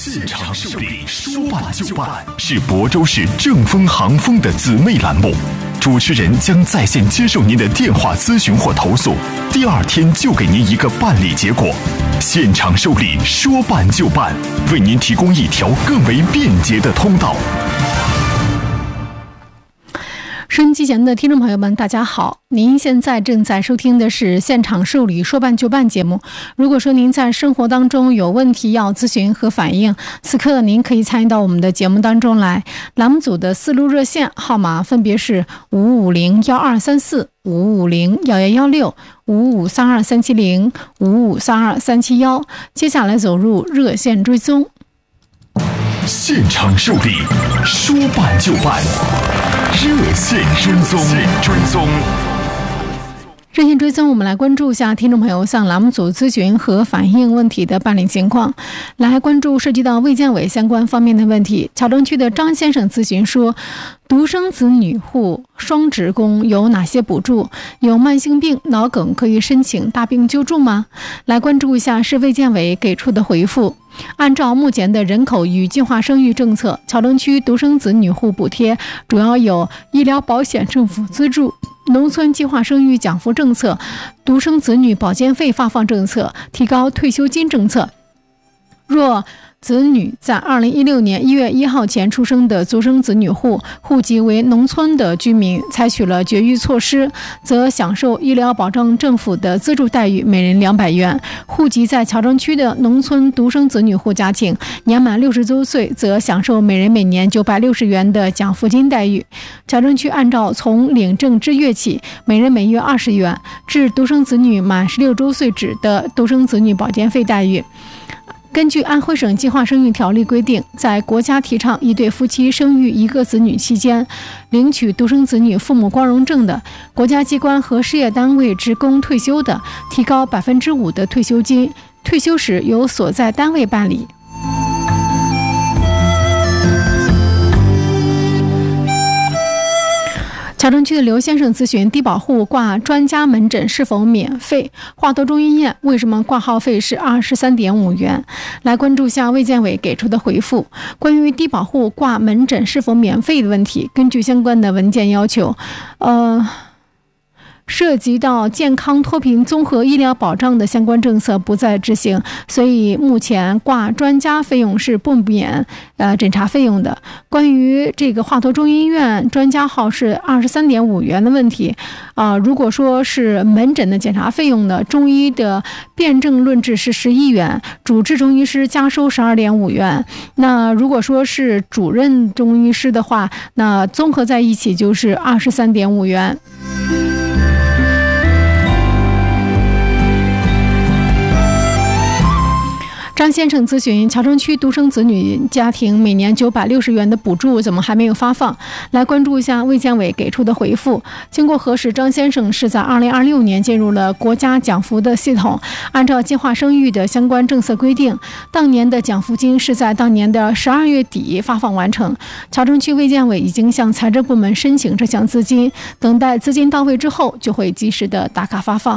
现场受理，说办就办，是亳州市正风航风的姊妹栏目。主持人将在线接受您的电话咨询或投诉，第二天就给您一个办理结果。现场受理，说办就办，为您提供一条更为便捷的通道。 收音机前的听众朋友们，大家好，您现在正在收听的是现场受理说办就办节目。如果说您在生活当中有问题要咨询和反映，此刻您可以参与到我们的节目当中来。栏目组的4路热线号码分别是5501234、5501116、5532370、5532371。接下来走入热线追踪。 现场受理，说办就办，热线追踪。 热线追踪，我们来关注一下听众朋友向栏目组咨询和反映问题的办理情况。来关注涉及到卫健委相关方面的问题。桥东区的张先生咨询说，独生子女户双职工有哪些补助？有慢性病、脑梗可以申请大病救助吗？来关注一下市卫健委给出的回复。按照目前的人口与计划生育政策，桥东区独生子女户补贴主要有医疗保险政府资助、农村计划生育奖扶政策、独生子女保健费发放政策、提高退休金政策。若子女在2016年1月1号前出生的独生子女户，户籍为农村的居民，采取了绝育措施，则享受医疗保障政府的资助待遇，每人200元。户籍在桥东区的农村独生子女户家庭，年满60周岁，则享受每人每年960元的奖抚金待遇。桥东区按照从领证之月起，每人每月20元，至独生子女满16周岁止的独生子女保健费待遇。根据安徽省计划生育条例规定，在国家提倡一对夫妻生育1个子女期间，领取独生子女父母光荣证的，国家机关和事业单位职工退休的，提高5%的退休金，退休时由所在单位办理。桥东区的刘先生咨询，低保户挂专家门诊是否免费？华佗中医院为什么挂号费是23.5元？来关注下卫健委给出的回复。关于低保户挂门诊是否免费的问题，根据相关的文件要求，涉及到健康脱贫综合医疗保障的相关政策不再执行，所以目前挂专家费用是不免诊查费用的。关于这个华佗中医院专家号是23.5元的问题，如果说是门诊的检查费用呢，中医的辩证论治是11元，主治中医师加收12.5元。那如果说是主任中医师的话，那综合在一起就是23.5元。张先生咨询，桥东区独生子女家庭每年960元的补助怎么还没有发放？来关注一下卫健委给出的回复。经过核实，张先生是在2026年进入了国家奖扶的系统，按照计划生育的相关政策规定，当年的奖扶金是在当年的12月底发放完成。桥东区卫健委已经向财政部门申请这项资金，等待资金到位之后，就会及时的打卡发放。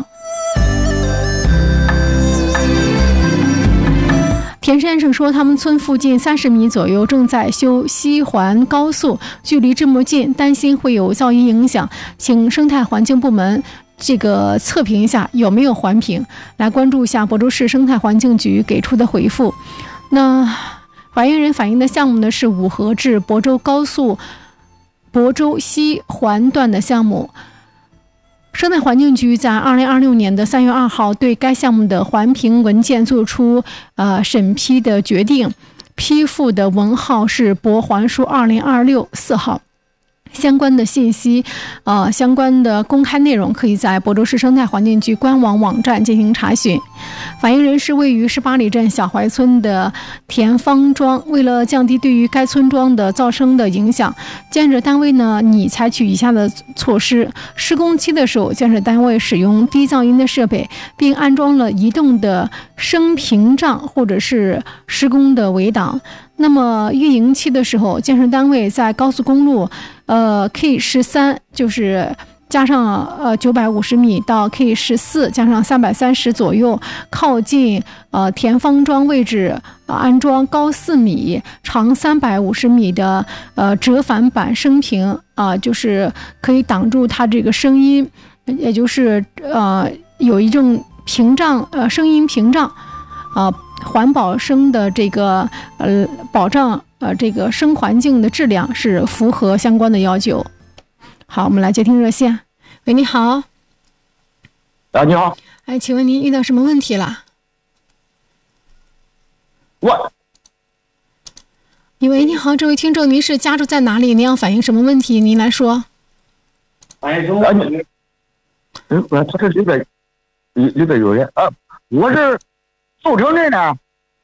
田先生说，他们村附近30米左右正在修西环高速，距离这么近，担心会有噪音影响，请生态环境部门测评一下有没有环评。来关注一下亳州市生态环境局给出的回复。那反映人反映的项目呢是五河至亳州高速亳州西环段的项目。生态环境局在2026年的3月2号对该项目的环评文件作出审批的决定，批复的文号是亳环书2026 4号。相关的信息相关的公开内容可以在亳州市生态环境局官网网站进行查询。反映人是位于18里镇小槐村的田方庄，为了降低对于该村庄的噪声的影响，建设单位呢拟采取以下的措施：施工期的时候，建设单位使用低噪音的设备，并安装了移动的声屏障或者是施工的围挡。那么运营期的时候，建设单位在高速公路K13就是加上950米到 K14加上330左右，靠近田方庄位置安装高4米、长350米的折返板声屏就是可以挡住它这个声音，也就是有一种屏障声音屏障环保声的这个保障这个声环境的质量是符合相关的要求。好，我们来接听热线。喂，你好。 你好。 哎，请问您遇到什么问题了？喂，你好，这位听众，您是家住在哪里？您要反映什么问题？您来说。 他这里边有人我是寿城镇的。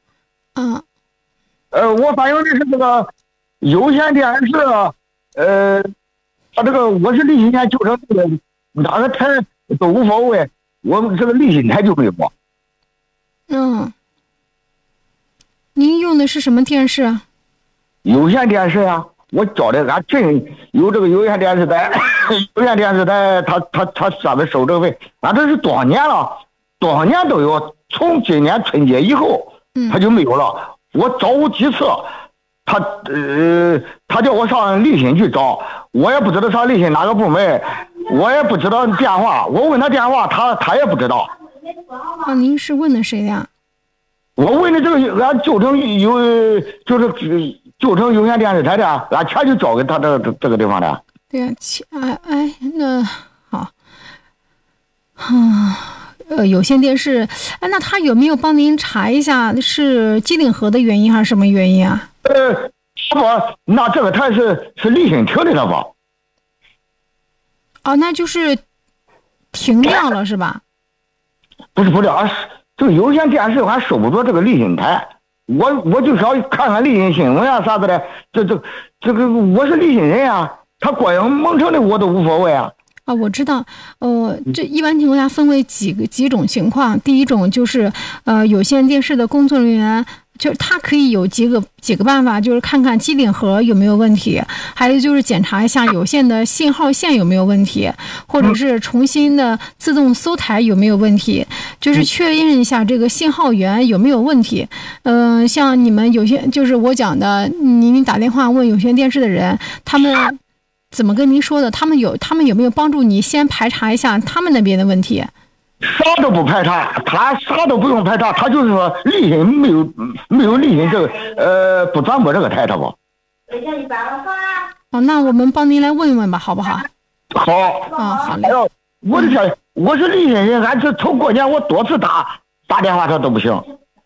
我反映的是这个有线电视，他这个我是立新县旧城镇的，哪个台都无所谓，我们这个立新台就没有。 您用的是什么电视？ 有线电视呀，我找的俺镇有这个有线电视台，有线电视台他上的收这费，俺这是多少年了，多少年都有，从今年春节以后他就没有了。我找过几次，他叫我上立新去找，我也不知道上立新哪个部门，我也不知道电话，我问他电话，他也不知道。 您是问的谁呀？ 我问的这个俺旧城就是旧城有线电视台的，俺钱就交给他这个地方的。 对呀，那好，有线电视，那他有没有帮您查一下是机顶盒的原因还是什么原因啊？ 那这个台是立新停的了吧？ 那就是停掉了是吧？ 不是，这个有线电视还收不着这个立新台，我就想看看立新新闻啊啥子的，这个我是立新人啊，他关阳蒙城的我都无所谓啊。 我知道，这一般情况下分为几种情况。第一种就是有线电视的工作人员，就是他可以有几个办法，就是看看机顶盒有没有问题，还有就是检查一下有线的信号线有没有问题，或者是重新的自动搜台有没有问题，就是确认一下这个信号源有没有问题。像你们有些就是我讲的，您打电话问有线电视的人，他们怎么跟您说的？他们有没有帮助你先排查一下他们那边的问题？ 啥都不排查，他啥都不用排查，他就是说立新没有立新这个不转播这个台，他不。 那我们帮您来问一问吧，好不好？ 好。 好嘞。 我的天，我是立新人，俺这头过年我多次打电话他都不行。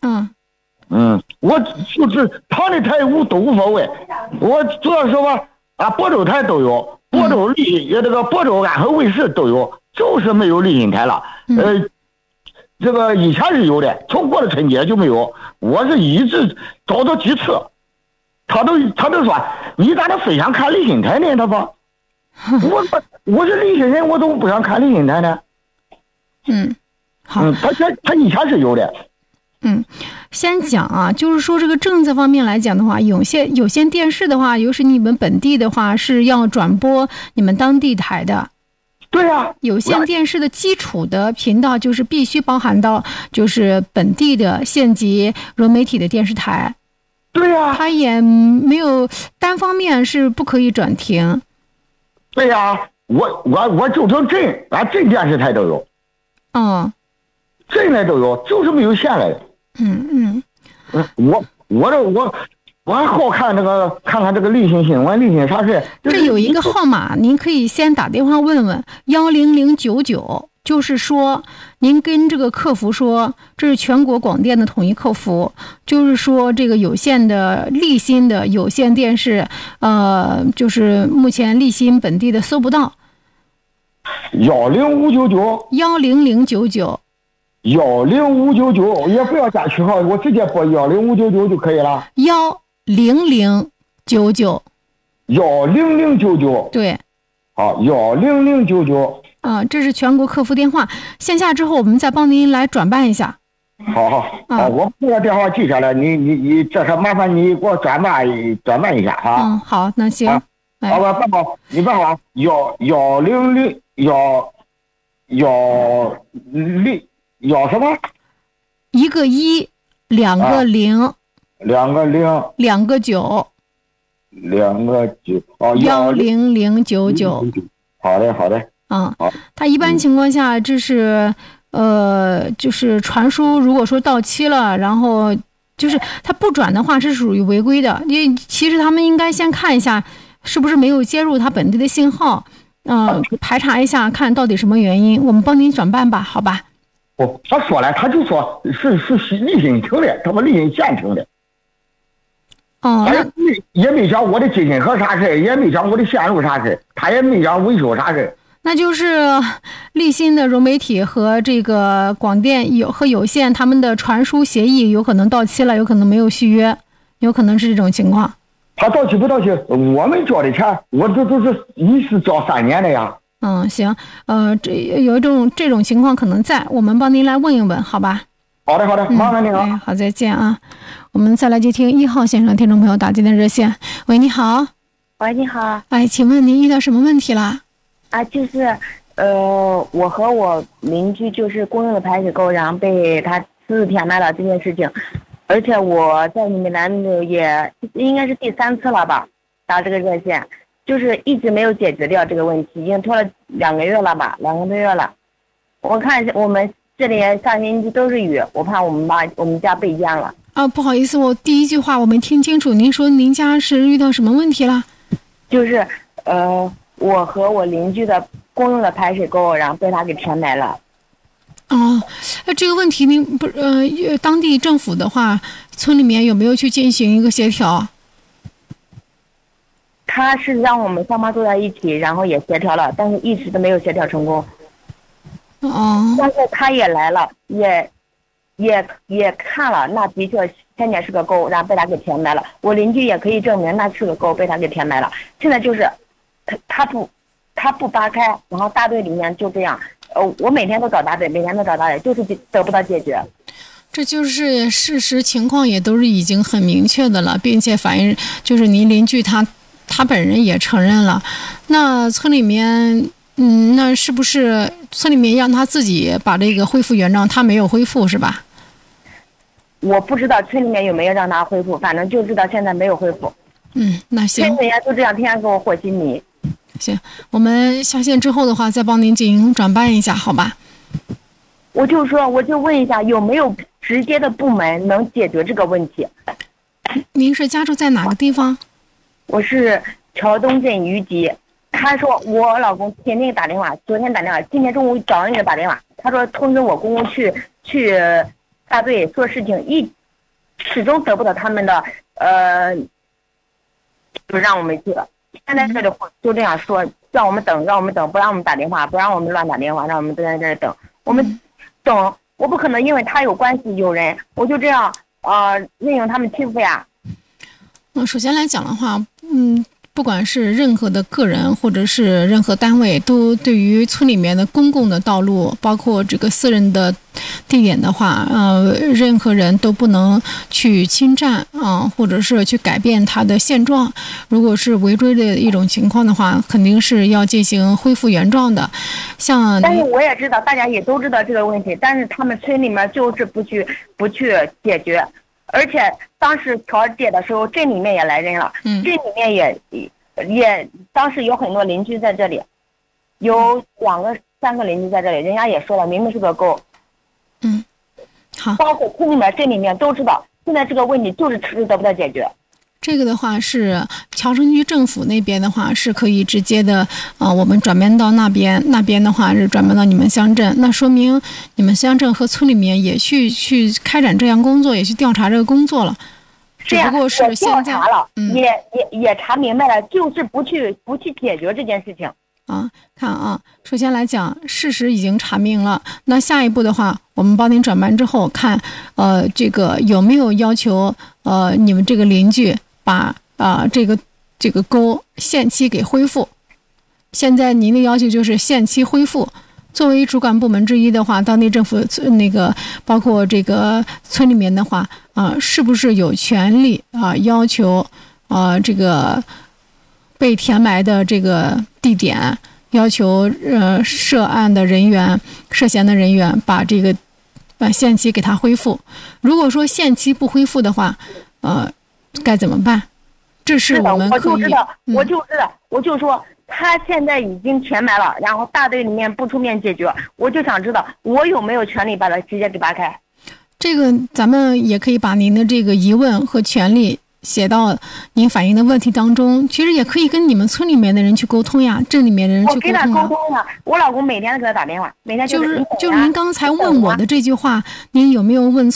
我就是他的台都无所谓，我主要说吧。播州台都有，播州这个播州安和卫视都有，就是没有立新台了。这个以前是有的，从过了春节就没有。我是一直找到几次，他都说你咋的非想看立新台呢？他说，我是立新人，我怎么不想看立新台呢？ 好。 他以前是有的。 先讲就是说这个政策方面来讲的话，有线电视的话，尤其你们本地的话是要转播你们当地台的。 对呀。 有线电视的基础的频道就是必须包含到就是本地的县级融媒体的电视台。 对呀。 它也没有单方面是不可以转停。 对呀，我就成镇，俺镇电视台都有。镇来都有，就是没有县来的。我还好看看看这个立新新闻，立新啥事。 这有一个号码，您可以先打电话问问10099，就是说您跟这个客服说，这是全国广电的统一客服，就是说这个有线的立新的有线电视，就是目前立新本地的搜不到。10099。10099也不要加区号，我直接拨10599就可以了。10099。10099。 对。 好，10099。 这是全国客服电话，线下之后我们再帮您来转办一下。 好，我把这个电话记下来，你这还麻烦你给我转办一下啊。 好，那行。 好吧，办好，你办好，100 要什么？ 一个1，两个0， 两个0， 两个9， 两个9，哦 10099。 好的好的。 它一般情况下这是就是传输，如果说到期了，然后就是它不转的话，是属于违规的。因为其实他们应该先看一下是不是没有接入它本地的信号，排查一下看到底什么原因，我们帮您转办吧，好吧？ 他说了，他就说是立新城的，他们立新县城的。也没讲我的基金盒啥事，也没讲我的线路啥事，他也没讲维修啥事。 那就是立新的融媒体和这个广电和有线他们的传输协议有可能到期了，有可能没有续约，有可能是这种情况。 他到期不到期，我们交的钱，我这都是一次交3年的呀。 行，这有一种这种情况可能在，我们帮您来问一问，好吧？ 好的，麻烦您啊。 好，再见啊。我们再来接听1号线上听众朋友打进的热线。喂，你好。 喂，你好。 请问您遇到什么问题了？ 就是我和我邻居就是公用的排水沟，然后被他私自填埋了这件事情，而且我在你们南路也应该是第3次了吧，打这个热线，就是一直没有解决掉这个问题，已经拖了2个月了吧，2个多月了。我看我们这里上星期都是雨，我怕我们家被淹了。 不好意思，我第一句话我没听清楚，您说您家是遇到什么问题了？ 就是我和我邻居的公用的排水沟，然后被他给填埋了。 这个问题您当地政府的话，村里面有没有去进行一个协调？ 他是让我们双方坐在一起，然后也协调了，但是一直都没有协调成功。但是他也来了，也看了，那的确前年是个沟，然后被他给填埋了。我邻居也可以证明那是个沟，被他给填埋了。现在就是他不扒开，然后大队里面就这样，我每天都找大队，就是得不到解决。 这就是事实情况，也都是已经很明确的了，并且反映就是您邻居他本人也承认了。那村里面，那是不是村里面让他自己把这个恢复原状，他没有恢复是吧？ 我不知道村里面有没有让他恢复，反正就知道现在没有恢复。 那行。 村里面都这样，天天给我和稀泥。 行，我们下线之后的话，再帮您进行转办一下，好吧？ 我就问一下，有没有直接的部门能解决这个问题？ 您是家住在哪个地方？ 我是桥东镇余集。他说我老公天天打电话，昨天打电话，今天中午早上也打电话，他说通知我公公去大队做事情，始终得不到他们的就让我们去了。现在这里就这样说，让我们等，不让我们打电话，不让我们乱打电话，让我们都在这里等。我们等，我不可能因为他有关系有人，我就这样任由他们欺负呀。 首先来讲的话，不管是任何的个人或者是任何单位，都对于村里面的公共的道路，包括这个私人的地点的话，任何人都不能去侵占或者是去改变它的现状。如果是违规的一种情况的话，肯定是要进行恢复原状的。但是我也知道，大家也都知道这个问题，但是他们村里面就是不去解决。而且当时调解的时候，镇里面也来人了，镇里面也当时有很多邻居在这里，有2个3个邻居在这里，人家也说了，明明是个沟。 好， 包括村里面镇里面都知道，现在这个问题就是迟迟得不到解决。 这个的话是桥城区政府那边的话是可以直接的我们转变到那边的话是转变到你们乡镇，那说明你们乡镇和村里面也去开展这样工作，也去调查这个工作了。只不过是现在调查了，也查明白了，就是不去解决这件事情。 看首先来讲，事实已经查明了。那下一步的话，我们帮您转办之后，看这个有没有要求你们这个邻居把这个沟限期给恢复。现在您的要求就是限期恢复。作为主管部门之一的话，当地政府那个包括这个村里面的话是不是有权利要求这个被填埋的这个地点要求涉嫌的人员把这个限期给他恢复。如果说限期不恢复的话，该怎么办？这是我们可以。 我就说他现在已经全埋了，然后大队里面不出面解决，我就想知道我有没有权利把他直接给扒开。 这个咱们也可以把您的这个疑问和权利写到您反映的问题当中，其实也可以跟你们村里面的人去沟通呀，镇里面的人去沟通呀。 我跟他沟通呀，我老公每天给他打电话，每天就是您刚才问我的这句话，您有没有问